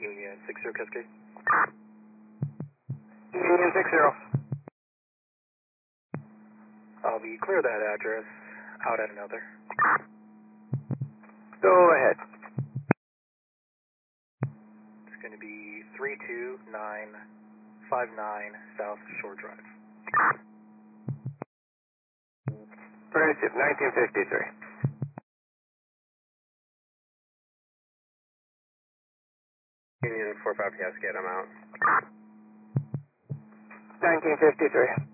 Union 60 Cascade. Union 60. I'll be clear that address, out at another. Go ahead. It's going to be 32959 South Shore Drive. Friendship 1953. Union 45 Cascade, I'm out. 1953.